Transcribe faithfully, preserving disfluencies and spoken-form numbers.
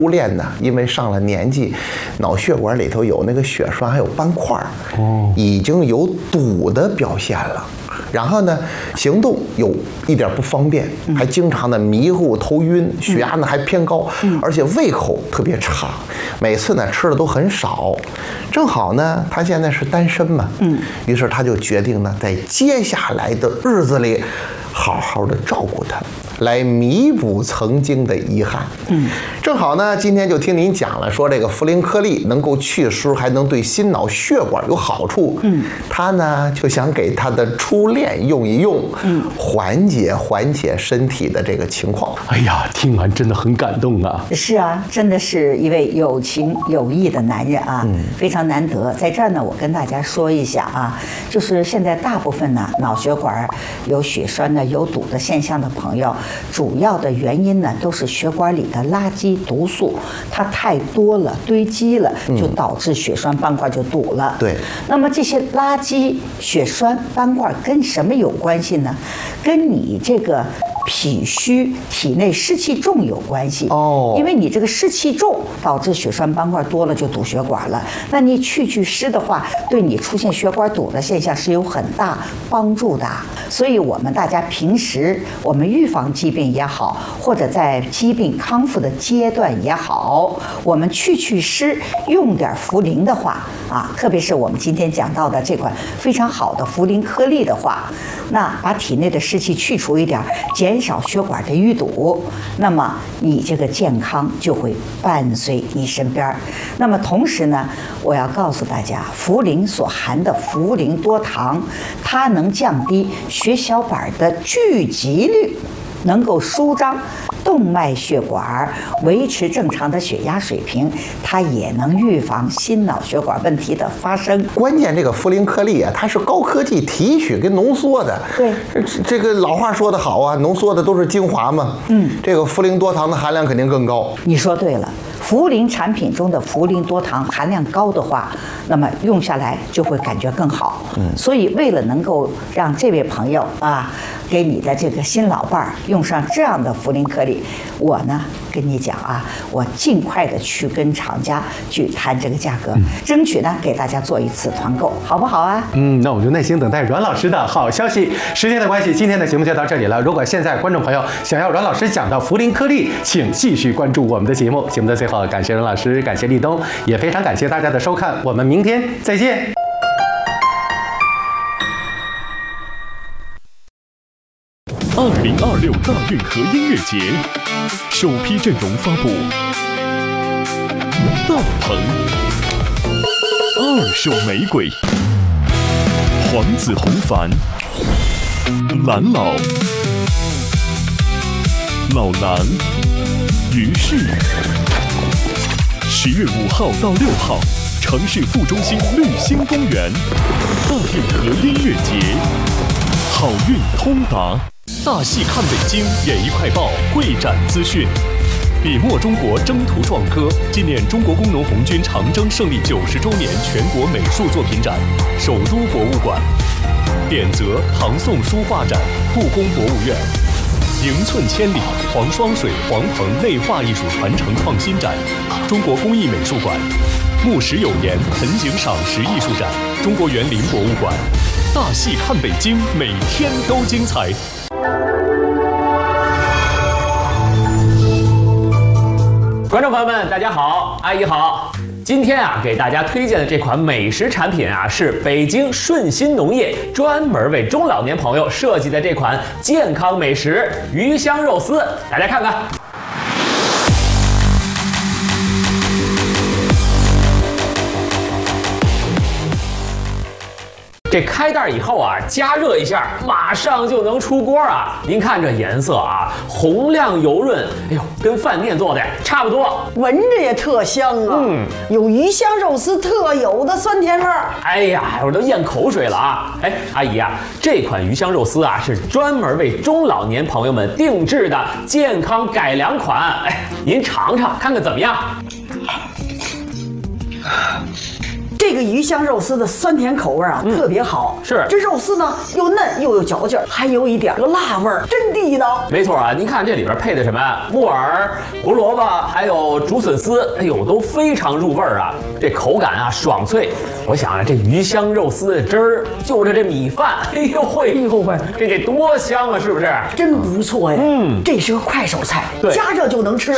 初恋呢，因为上了年纪，脑血管里头有那个血栓还有斑块，哦，已经有堵的表现了。然后呢，行动有一点不方便，还经常的迷糊、头晕，血压呢还偏高，而且胃口特别差，每次呢吃的都很少。正好呢，他现在是单身嘛，嗯，于是他就决定呢，在接下来的日子里，好好的照顾他。来弥补曾经的遗憾。嗯，正好呢，今天就听您讲了，说这个茯苓颗粒能够祛湿，还能对心脑血管有好处。嗯，他呢就想给他的初恋用一用，嗯，缓解缓解身体的这个情况。 哎呀，听完真的很感动啊！ 是啊，真的是一位有情有义的男人啊，嗯、非常难得。在这儿呢，我跟大家说一下啊，就是现在大部分呢脑血管有血栓的、有堵的现象的朋友。主要的原因呢，都是血管里的垃圾毒素它太多了，堆积了，就导致血栓斑块就堵了。 对。 那么这些垃圾、血栓、斑块跟什么有关系呢？跟你这个脾虚、体内湿气重有关系。哦。因为你这个湿气重，导致血栓斑块多了，就堵血管了。那你去去湿的话，对你出现血管堵的现象是有很大帮助的。所以我们大家平时我们预防疾病也好，或者在疾病康复的阶段也好，我们去去湿用点茯苓的话啊，特别是我们今天讲到的这款非常好的茯苓颗粒的话，那把体内的湿气去除一点，减少血管的淤堵，那么你这个健康就会伴随你身边。那么同时呢，我要告诉大家，茯苓所含的茯苓多糖，它能降低血小板的聚集率，能够舒张动脉血管，维持正常的血压水平，它也能预防心脑血管问题的发生。 关键这个茯苓颗粒啊，它是高科技提取跟浓缩的。 对， 这个老话说得好啊，浓缩的都是精华嘛。嗯，这个茯苓多糖的含量肯定更高。 你说对了。茯苓产品中的茯苓多糖含量高的话，那么用下来就会感觉更好。嗯，所以为了能够让这位朋友啊，给你的这个新老伴儿用上这样的茯苓颗粒，我呢跟你讲啊，我尽快的去跟厂家去谈这个价格，嗯、争取呢给大家做一次团购，好不好啊？ 嗯，那我就耐心等待阮老师的好消息。时间的关系，今天的节目就到这里了。如果现在观众朋友想要阮老师讲的茯苓颗粒，请继续关注我们的节目。节目的最后，感谢阮老师，感谢立冬，也非常感谢大家的收看，我们明天再见。 二零二六大运河音乐节首批阵容发布：大鹏、二手玫瑰、黄子弘凡、蓝老、老蓝、于适。十月五号到六号，城市副中心绿星公园大运河音乐节，好运通达。大戏看北京演艺快报会展资讯：笔墨中国征途壮歌，纪念中国工农红军长征胜利九十周年全国美术作品展，首都博物馆；典则唐宋书画展，故宫博物院；迎寸千里，黄双水黄鹏内画艺术传承创新展，中国工艺美术馆；木石有言盆景赏石艺术展，中国园林博物馆。大戏看北京，每天都精彩。 观众朋友们，大家好，阿姨好。今天啊，给大家推荐的这款美食产品啊，是北京顺心农业专门为中老年朋友设计的这款健康美食鱼香肉丝，大家看看。这开袋以后啊，加热一下，马上就能出锅啊！您看这颜色啊，红亮油润，哎呦，跟饭店做的差不多， 闻着也特香啊！嗯，有鱼香肉丝特有的酸甜味儿。 哎呀，我都咽口水了啊！哎，阿姨啊，这款鱼香肉丝啊，是专门为中老年朋友们定制的健康改良款。哎，您尝尝看看怎么样？ 这个鱼香肉丝的酸甜口味啊，特别好。 是， 这肉丝呢又嫩又有嚼劲儿，还有一点个辣味儿，真地道。 没错啊，您看这里边配的什么呀？木耳、胡萝卜，还有竹笋丝，哎呦，都非常入味儿啊。这口感啊爽脆。我想啊，这鱼香肉丝的汁儿就着这米饭，哎呦喂，哎呦喂，这得多香啊，是不是？ 真不错呀。嗯，这是个快手菜， 对， 加热就能吃。